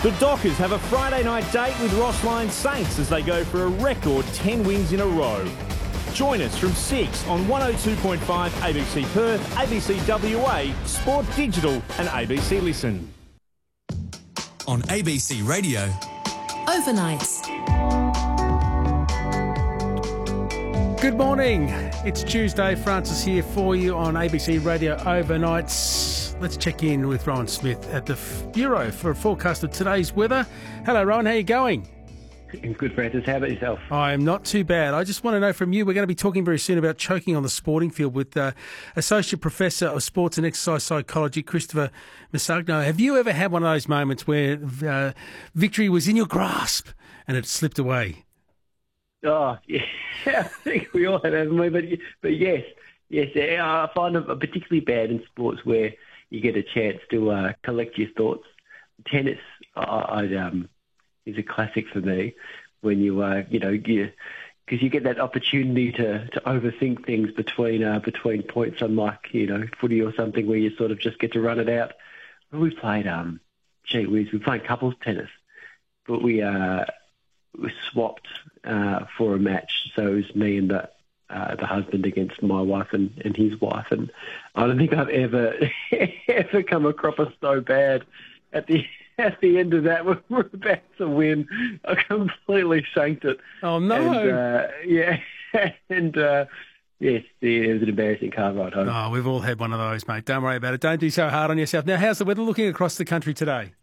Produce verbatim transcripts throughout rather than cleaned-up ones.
The Dockers have a Friday night date with Rossline Saints as they go for a record ten wins in a row. Join us from six on one oh two point five A B C Perth, A B C W A, Sport Digital and A B C Listen. On A B C Radio, Overnights. Good morning. It's Tuesday. Francis here for you on A B C Radio Overnights. Let's check in with Rowan Smith at the Bureau for a forecast of today's weather. Hello, Rowan. How are you going? Good, Francis. How about yourself? I'm not too bad. I just want to know from you, we're going to be talking very soon about choking on the sporting field with uh, Associate Professor of Sports and Exercise Psychology, Christopher Masagno. Have you ever had one of those moments where uh, victory was in your grasp and it slipped away? Oh, yeah, I think we all have, haven't we? But, but yes, yes, I find it particularly bad in sports where you get a chance to uh, collect your thoughts. Tennis, I, I um. is a classic for me when you, uh, you know, you, because you get that opportunity to, to overthink things between uh, between points, unlike, you know, footy or something where you sort of just get to run it out. We played, um, gee whiz, we played couples tennis, but we uh, we swapped uh, for a match. So it was me and the uh, the husband against my wife and, and his wife, and I don't think I've ever ever come across us so bad at the. At the end of that, we we're about to win. I completely shanked it. Oh, no. And, uh, yeah. And, uh, yes, it was an embarrassing car ride home. Oh, we've all had one of those, mate. Don't worry about it. Don't do so hard on yourself. Now, how's the weather looking across the country today?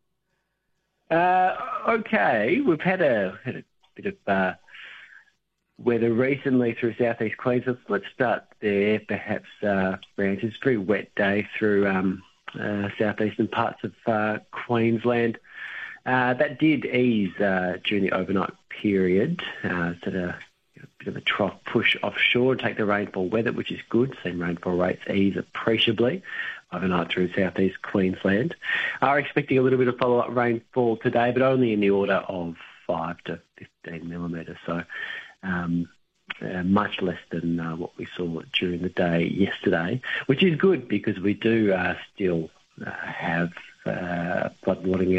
Uh, okay. We've had a, had a bit of uh, weather recently through southeast Queensland. Let's start there, perhaps, uh, Rance. It's a pretty wet day through... Um, Uh, southeastern parts of uh, Queensland. Uh, that did ease uh, during the overnight period. Uh, so a, a bit of a trough push offshore, take the rainfall with it, which is good. Same rainfall rates ease appreciably overnight through southeast Queensland. Are expecting a little bit of follow-up rainfall today, but only in the order of five to fifteen millimetres. So um, Uh, much less than uh, what we saw during the day yesterday, which is good because we do uh, still uh, have uh, floodwatering